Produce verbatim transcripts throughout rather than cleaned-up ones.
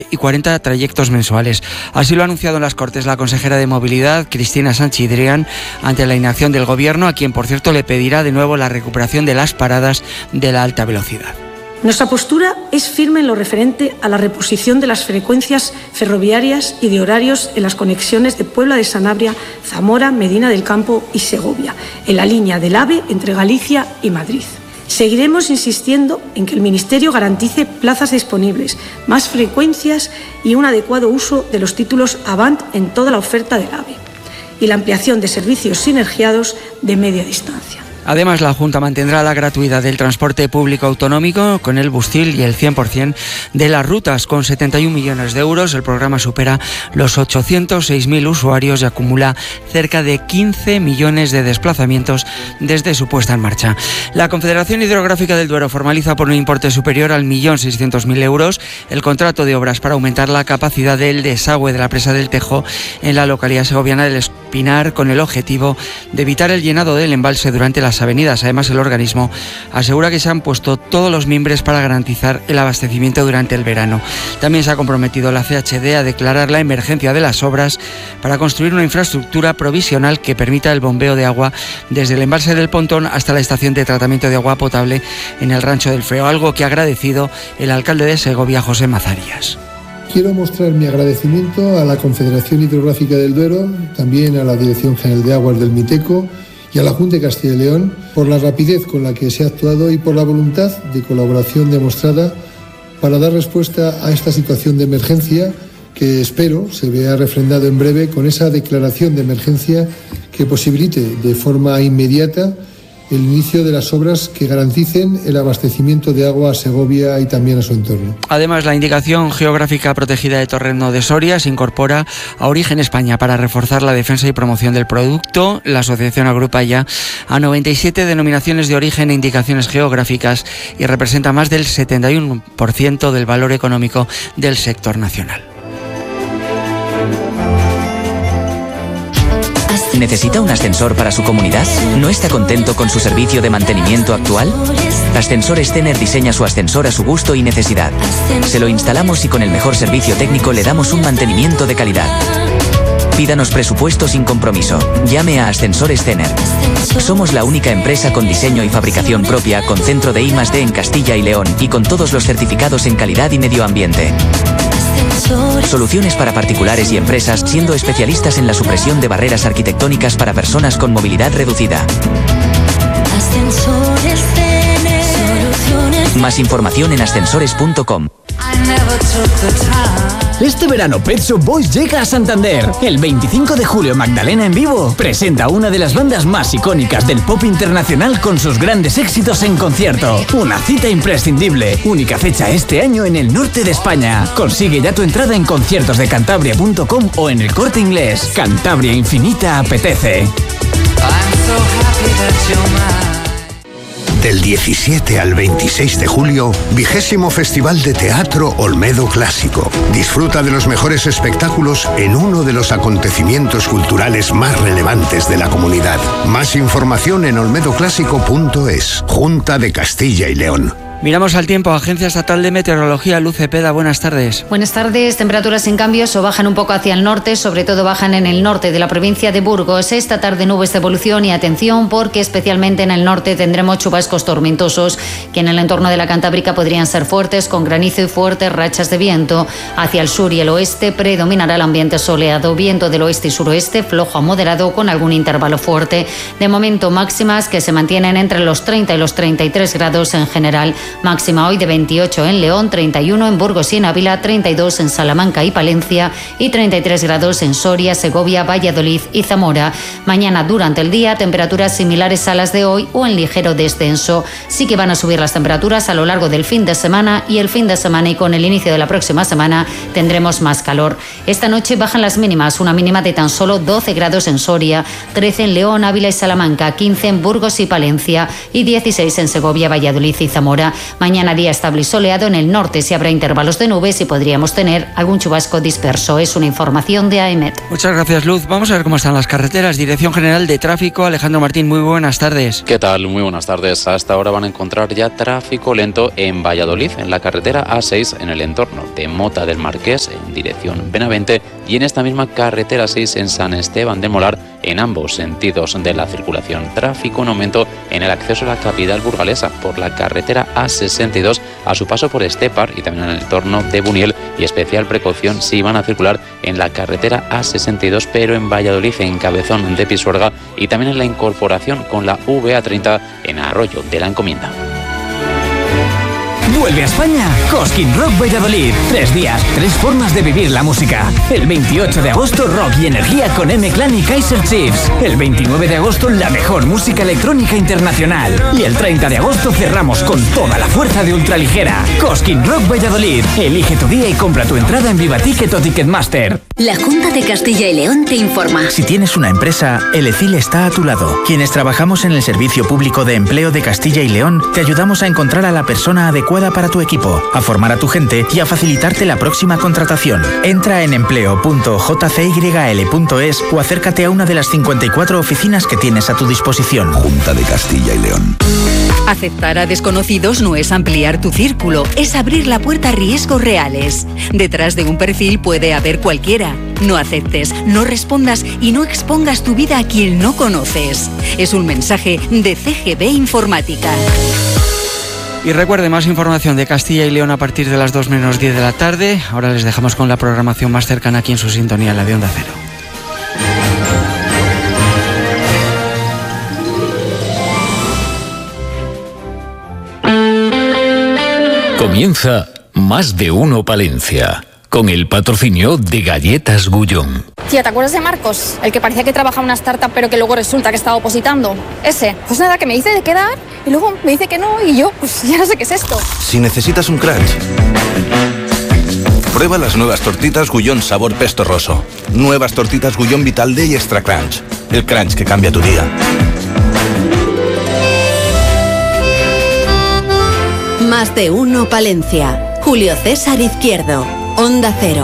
y cuarenta trayectos mensuales. Así lo ha anunciado en las Cortes la consejera de Movilidad, Cristina Sanchis-Drian, ante la inacción del Gobierno, a quien, por cierto, le pedirá de nuevo la recuperación de las paradas de la alta velocidad. Nuestra postura es firme en lo referente a la reposición de las frecuencias ferroviarias y de horarios en las conexiones de Puebla de Sanabria, Zamora, Medina del Campo y Segovia, en la línea del AVE entre Galicia y Madrid. Seguiremos insistiendo en que el Ministerio garantice plazas disponibles, más frecuencias y un adecuado uso de los títulos Avant en toda la oferta del AVE y la ampliación de servicios sinergiados de media distancia. Además, la Junta mantendrá la gratuidad del transporte público autonómico con el Bustil y el cien por ciento de las rutas. Con setenta y un millones de euros, el programa supera los ochocientos seis mil usuarios y acumula cerca de quince millones de desplazamientos desde su puesta en marcha. La Confederación Hidrográfica del Duero formaliza por un importe superior al un millón seiscientos mil euros el contrato de obras para aumentar la capacidad del desagüe de la presa del Tejo en la localidad segoviana del Espinar, con el objetivo de evitar el llenado del embalse durante la avenidas. Además, el organismo asegura que se han puesto todos los mimbres para garantizar el abastecimiento durante el verano. También se ha comprometido la C H D a declarar la emergencia de las obras para construir una infraestructura provisional que permita el bombeo de agua desde el embalse del Pontón hasta la estación de tratamiento de agua potable en el Rancho del Freo, algo que ha agradecido el alcalde de Segovia, José Mazarías. Quiero mostrar mi agradecimiento a la Confederación Hidrográfica del Duero, también a la Dirección General de Aguas del Miteco y a la Junta de Castilla y León por la rapidez con la que se ha actuado y por la voluntad de colaboración demostrada para dar respuesta a esta situación de emergencia que espero se vea refrendado en breve con esa declaración de emergencia que posibilite de forma inmediata el inicio de las obras que garanticen el abastecimiento de agua a Segovia y también a su entorno. Además, la indicación geográfica protegida de Torreno de Soria se incorpora a Origen España para reforzar la defensa y promoción del producto. La asociación agrupa ya a noventa y siete denominaciones de origen e indicaciones geográficas y representa más del setenta y uno por ciento del valor económico del sector nacional. ¿Necesita un ascensor para su comunidad? ¿No está contento con su servicio de mantenimiento actual? Ascensores Tener diseña su ascensor a su gusto y necesidad. Se lo instalamos y con el mejor servicio técnico le damos un mantenimiento de calidad. Pídanos presupuesto sin compromiso. Llame a Ascensores Tener. Somos la única empresa con diseño y fabricación propia, con centro de I más D en Castilla y León y con todos los certificados en calidad y medio ambiente. Soluciones para particulares y empresas, siendo especialistas en la supresión de barreras arquitectónicas para personas con movilidad reducida. Más información en ascensores punto com. Este verano Pet Shop Boys llega a Santander. El veinticinco de julio Magdalena en vivo presenta una de las bandas más icónicas del pop internacional con sus grandes éxitos en concierto. Una cita imprescindible. Única fecha este año en el norte de España. Consigue ya tu entrada en conciertos de cantabria punto com o en el Corte Inglés. Cantabria Infinita apetece. Del diecisiete al veintiséis de julio, vigésimo Festival de Teatro Olmedo Clásico. Disfruta de los mejores espectáculos en uno de los acontecimientos culturales más relevantes de la comunidad. Más información en olmedo clásico punto es. Junta de Castilla y León. Miramos al tiempo. Agencia Estatal de Meteorología, Luz Cepeda, buenas tardes. Buenas tardes. Temperaturas sin cambios o bajan un poco hacia el norte, sobre todo bajan en el norte de la provincia de Burgos. Esta tarde nubes de evolución y atención porque especialmente en el norte tendremos chubascos tormentosos que en el entorno de la Cantábrica podrían ser fuertes, con granizo y fuertes rachas de viento. Hacia el sur y el oeste predominará el ambiente soleado, viento del oeste y suroeste flojo a moderado con algún intervalo fuerte. De momento máximas que se mantienen entre los treinta y los treinta y tres grados en general. Máxima hoy de veintiocho en León, treinta y uno en Burgos y en Ávila, treinta y dos en Salamanca y Palencia y treinta y tres grados en Soria, Segovia, Valladolid y Zamora. Mañana durante el día temperaturas similares a las de hoy o en ligero descenso. Sí que van a subir las temperaturas a lo largo del fin de semana y el fin de semana y con el inicio de la próxima semana tendremos más calor. Esta noche bajan las mínimas, una mínima de tan solo doce grados en Soria, trece en León, Ávila y Salamanca, quince en Burgos y Palencia y dieciséis en Segovia, Valladolid y Zamora. Mañana día estable y soleado. En el norte sí habrá intervalos de nubes y podríamos tener algún chubasco disperso. Es una información de A E M E T. Muchas gracias, Luz. Vamos a ver cómo están las carreteras. Dirección General de Tráfico, Alejandro Martín, muy buenas tardes. ¿Qué tal? Muy buenas tardes. Hasta ahora van a encontrar ya tráfico lento en Valladolid, en la carretera A seis, en el entorno de Mota del Marqués, en dirección Benavente, y en esta misma carretera seis en San Esteban de Molar, en ambos sentidos de la circulación. Tráfico en aumento en el acceso a la capital burgalesa por la carretera A sesenta y dos a su paso por Estepar y también en el entorno de Buniel, y especial precaución si van a circular en la carretera A sesenta y dos, pero en Valladolid, en Cabezón de Pisuerga, y también en la incorporación con la V A treinta en Arroyo de la Encomienda. Vuelve a España Cosquín Rock Valladolid. Tres días, tres formas de vivir la música. El veintiocho de agosto, rock y energía con M-Clan y Kaiser Chiefs. El veintinueve de agosto, la mejor música electrónica internacional. Y el treinta de agosto cerramos con toda la fuerza de Ultraligera. Cosquín Rock Valladolid. Elige tu día y compra tu entrada en Viva Ticket o Ticketmaster. La Junta de Castilla y León te informa. Si tienes una empresa, el E C I L está a tu lado. Quienes trabajamos en el Servicio Público de Empleo de Castilla y León, te ayudamos a encontrar a la persona adecuada para tu equipo, a formar a tu gente y a facilitarte la próxima contratación. Entra en empleo punto j c y l punto es o acércate a una de las cincuenta y cuatro oficinas que tienes a tu disposición. Junta de Castilla y León. Aceptar a desconocidos no es ampliar tu círculo, es abrir la puerta a riesgos reales. Detrás de un perfil puede haber cualquiera. No aceptes, no respondas y no expongas tu vida a quien no conoces. Es un mensaje de C G B Informática. Y recuerde, más información de Castilla y León a partir de las dos menos diez de la tarde. Ahora les dejamos con la programación más cercana aquí en su sintonía, la de Onda Cero. Comienza Más de Uno Palencia, con el patrocinio de Galletas Gullón. Tía, ¿te acuerdas de Marcos? El que parecía que trabajaba en una startup pero que luego resulta que estaba opositando. Ese. Pues nada, que me dice de quedar y luego me dice que no y yo, pues ya no sé qué es esto. Si necesitas un crunch, prueba las nuevas tortitas Gullón sabor pesto roso. Nuevas tortitas Gullón Vital D y Extra Crunch. El crunch que cambia tu día. Más de Uno Palencia. Julio César Izquierdo. Onda Cero.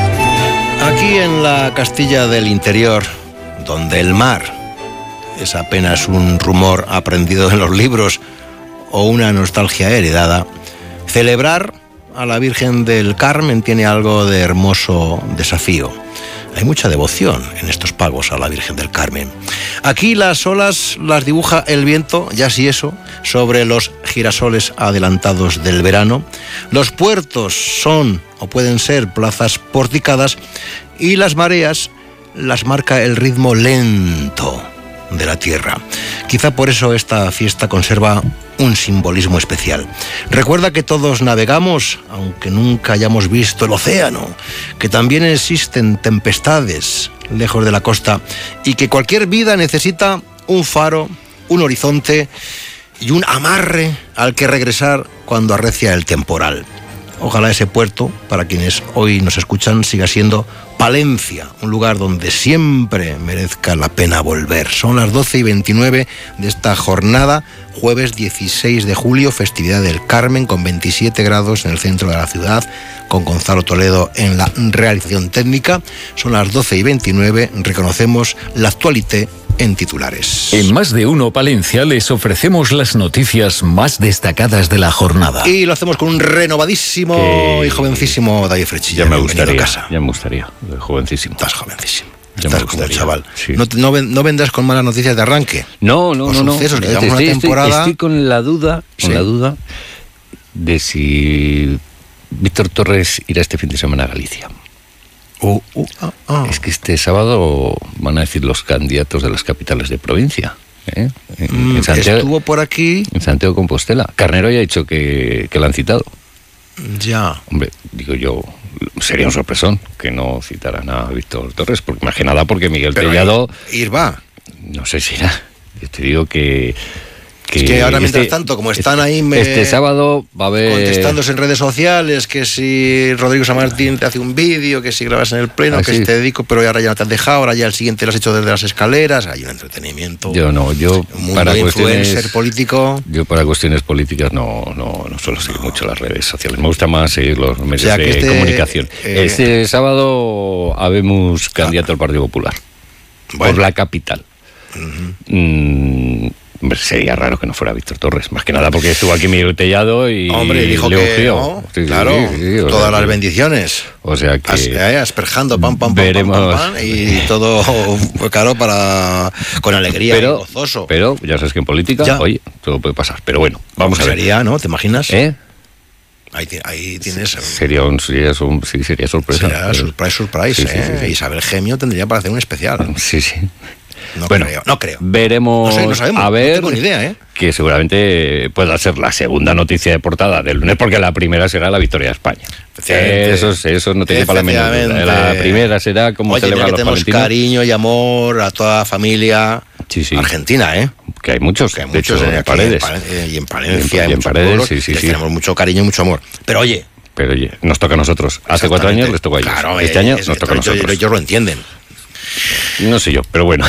Aquí en la Castilla del Interior, donde el mar es apenas un rumor aprendido en los libros o una nostalgia heredada, celebrar a la Virgen del Carmen tiene algo de hermoso desafío. Hay mucha devoción en estos pagos a la Virgen del Carmen. Aquí las olas las dibuja el viento, ya si eso, sobre los girasoles adelantados del verano. Los puertos son o pueden ser plazas porticadas y las mareas las marca el ritmo lento de la tierra. Quizá por eso esta fiesta conserva un simbolismo especial. Recuerda que todos navegamos, aunque nunca hayamos visto el océano, que también existen tempestades lejos de la costa y que cualquier vida necesita un faro, un horizonte y un amarre al que regresar cuando arrecia el temporal. Ojalá ese puerto, para quienes hoy nos escuchan, siga siendo Palencia, un lugar donde siempre merezca la pena volver. Son las doce y veintinueve de esta jornada, jueves dieciséis de julio, festividad del Carmen, con veintisiete grados en el centro de la ciudad, con Gonzalo Toledo en la realización técnica. Son las doce y veintinueve, reconocemos la actualité en titulares. En Más de Uno Palencia les ofrecemos las noticias más destacadas de la jornada. Y lo hacemos con un renovadísimo que... y jovencísimo David Frechilla. Ya me gustaría, casa. ya me gustaría, jovencísimo. Estás jovencísimo. Ya Estás como chaval. Sí. No, no, no vendrás con malas noticias de arranque. No, no, no. no. Sucesos, que estoy, una temporada... estoy, estoy con la duda, con sí. la duda de si Víctor Torres irá este fin de semana a Galicia. Uh, uh, ah, ah. Es que este sábado van a decir los candidatos de las capitales de provincia. ¿eh? En, mm, en Santiago, estuvo por aquí. En Santiago de Compostela. Carnero ya ha dicho que, que lo han citado. Ya. Hombre, digo yo, sería un sorpresón que no citaran a Víctor Torres, porque más que nada porque Miguel Pero Tellado... Ir va. No sé si irá. Yo te digo que... que, es que ahora, mientras este, tanto, como están ahí me, este sábado va a haber contestándose en redes sociales, que si Rodrigo San Martín te hace un vídeo, que si grabas en el pleno, ah, que sí. si te dedico, pero ahora ya no te has dejado, ahora ya el siguiente lo has hecho desde las escaleras, hay un entretenimiento. Yo no, yo un para influencer cuestiones político. Yo para cuestiones políticas no, no, no suelo seguir mucho las redes sociales. Me gusta más seguir los medios o sea, de este, comunicación. Eh, este sábado habemos candidato al Partido Popular. Bueno. Por la capital. Uh-huh. Mm, sería raro que no fuera Víctor Torres, más que nada porque estuvo aquí Miguel Tellado y hombre, dijo Leo que Gio. no, sí, claro, sí, sí, sí, todas sea, las bendiciones. O sea que As, eh, asperjando pam pam pam, veremos. pam pam pam y todo claro para con alegría pero, y gozoso. Pero ya sabes que en política, ya. oye, todo puede pasar. Pero bueno, vamos a ver. Sería, ¿no? ¿Te imaginas? ¿Eh? Ahí, ahí tienes. Sería un, sería, un, sí, sería sorpresa. Sería pero... surprise, surprise. Sí, ¿eh? sí, sí, sí. Isabel Gemio tendría para hacer un especial. Sí, sí. No bueno, creo, no creo. Veremos. No sé, no sabemos, a ver, no tengo ni idea, ¿eh? Que seguramente pueda ser la segunda noticia de portada del lunes, porque la primera será la victoria de España. Eso, eso no te quepa la menor duda. La primera será como celebrar los tenemos palentinos. Cariño y amor a toda la familia sí, sí. argentina, ¿eh? Que hay muchos, que hay de muchos hecho, en, en Paredes. Y en Palencia, y en, y en Paredes, sí, sí, sí. Tenemos mucho cariño y mucho amor. Pero oye. Pero oye, nos toca a nosotros. Hace cuatro años les tocó a ellos. Claro, este eh, año es, nos toca a nosotros. Ellos, ellos lo entienden. No sé yo, pero bueno.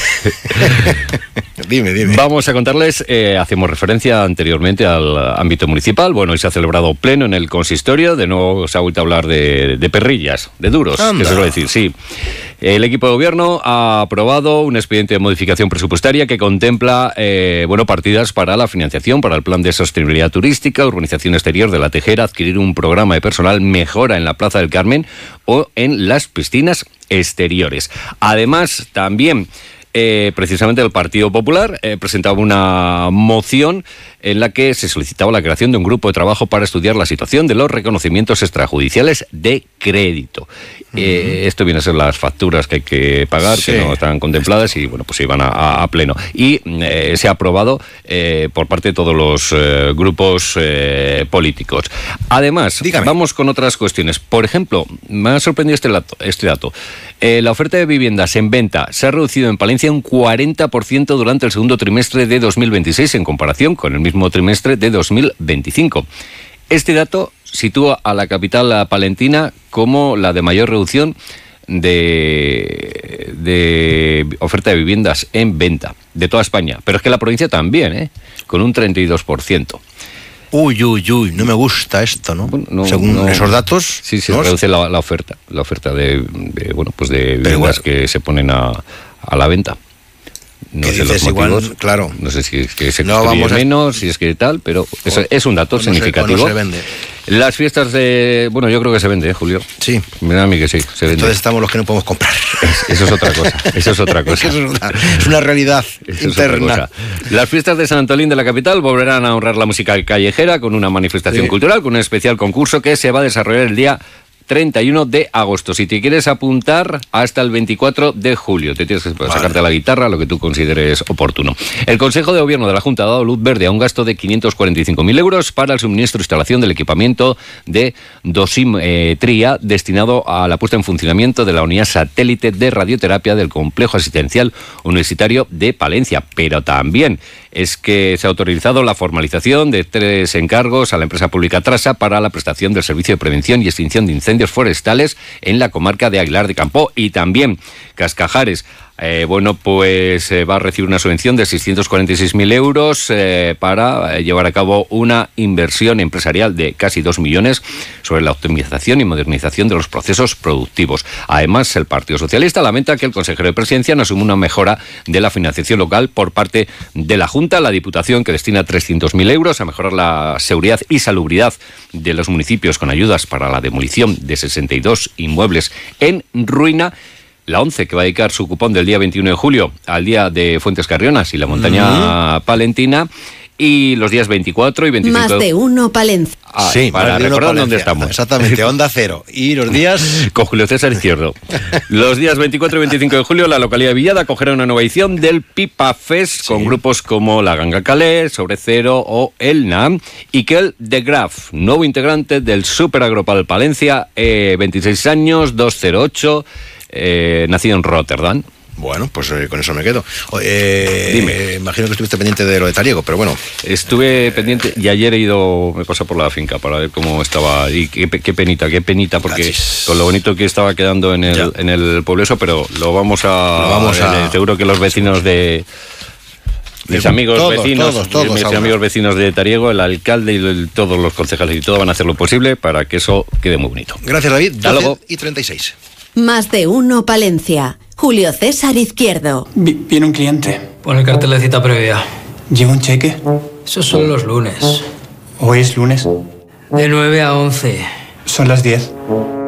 dime, dime. Vamos a contarles, eh, hacemos referencia anteriormente al ámbito municipal. Bueno, hoy se ha celebrado pleno en el consistorio. De nuevo se ha vuelto a hablar de, de perrillas, de duros, Anda. que se suele decir, sí. El equipo de gobierno ha aprobado un expediente de modificación presupuestaria que contempla eh, bueno, partidas para la financiación, para el plan de sostenibilidad turística, urbanización exterior de La Tejera, adquirir un programa de personal, mejora en la Plaza del Carmen o en las piscinas exteriores. Además, también eh, precisamente el Partido Popular eh, presentaba una moción en la que se solicitaba la creación de un grupo de trabajo para estudiar la situación de los reconocimientos extrajudiciales de crédito. Uh-huh. Eh, esto viene a ser las facturas que hay que pagar, sí. que no están contempladas y bueno, pues se iban a, a, a pleno. Y eh, se ha aprobado eh, por parte de todos los eh, grupos eh, políticos. Además, Dígame. vamos con otras cuestiones. Por ejemplo, me ha sorprendido este dato. Este dato. Eh, la oferta de viviendas en venta se ha reducido en Palencia un cuarenta por ciento durante el segundo trimestre de dos mil veintiséis en comparación con el mismo trimestre de dos mil veinticinco. Este dato sitúa a la capital palentina como la de mayor reducción de, de oferta de viviendas en venta de toda España. Pero es que la provincia también, ¿eh? Con un treinta y dos por ciento. Uy, uy, uy, no me gusta esto, ¿no? Bueno, no Según no, esos datos... Sí, se ¿no? reduce la, la oferta, la oferta de, de bueno, pues de viviendas bueno. que se ponen a, a la venta. No sé los motivos, igual, claro. No sé si es que se no, construye vamos a... menos, si es que tal, pero eso o, es un dato no significativo. Se, no se vende. Las fiestas de... Bueno, yo creo que se vende, ¿eh, Julio? Sí. Mira a mí que sí, se vende. Entonces estamos los que no podemos comprar. Es, eso es otra cosa, eso es otra cosa. es, una, es una realidad eso interna. Es Las fiestas de San Antolín de la capital volverán a honrar la música callejera con una manifestación sí. cultural, con un especial concurso que se va a desarrollar el día treinta y uno de agosto. Si te quieres apuntar, hasta el veinticuatro de julio. Te tienes que vale. sacarte la guitarra, lo que tú consideres oportuno. El Consejo de Gobierno de la Junta ha dado luz verde a un gasto de quinientos cuarenta y cinco mil euros para el suministro e instalación del equipamiento de dosimetría destinado a la puesta en funcionamiento de la unidad satélite de radioterapia del Complejo Asistencial Universitario de Palencia. Pero también es que se ha autorizado la formalización de tres encargos a la empresa pública Trasa para la prestación del servicio de prevención y extinción de incendios forestales en la comarca de Aguilar de Campo. Y también Cascajares, eh, bueno, pues eh, va a recibir una subvención de seiscientos cuarenta y seis mil euros eh, para eh, llevar a cabo una inversión empresarial de casi dos millones sobre la optimización y modernización de los procesos productivos. Además, el Partido Socialista lamenta que el consejero de Presidencia no asume una mejora de la financiación local por parte de la Junta. La Diputación, que destina trescientos mil euros a mejorar la seguridad y salubridad de los municipios con ayudas para la demolición de sesenta y dos inmuebles en ruina. La ONCE, que va a dedicar su cupón del día veintiuno de julio al día de Fuentes Carrionas y la montaña uh-huh. palentina, y los días veinticuatro y veinticinco... Más de uno Palencia. Ah, sí, para recordar dónde estamos. Exactamente, Onda Cero. Y los días... Con Julio César Izquierdo. Los días veinticuatro y veinticinco de julio, la localidad de Villada acogerá una nueva edición del Pipa Fest, sí. con grupos como La Ganga Calais, Sobre Cero o El Nam, y Kel de Graaf, nuevo integrante del Super Agropal Palencia, eh, veintiséis años, doscientos ocho... Eh, nacido en Rotterdam. Bueno, pues eh, con eso me quedo. Eh, Dime. Eh, imagino que estuviste pendiente de lo de Tariego, pero bueno. Estuve pendiente y ayer he ido, me pasé por la finca para ver cómo estaba y qué, qué penita, qué penita, porque Gracias. Con lo bonito que estaba quedando en el, en el pueblo eso, pero lo vamos a... Lo vamos a... Seguro que los vecinos de... Mis amigos todos, vecinos, todos, todos, mis ahora. amigos vecinos de Tariego, el alcalde y el, todos los concejales y todo van a hacer lo posible para que eso quede muy bonito. Gracias, David. Hasta luego. y treinta y seis. Más de uno Palencia. Julio César Izquierdo. Vi- viene un cliente. Pon el cartel de cita previa. ¿Lleva un cheque? Esos son los lunes. ¿Hoy es lunes? De nueve a once. Son las diez.